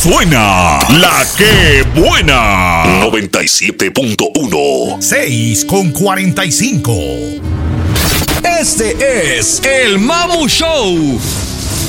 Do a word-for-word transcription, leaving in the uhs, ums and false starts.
suena la que buena. noventa y siete punto uno. seis con cuarenta y cinco. Este es el Mamu Show.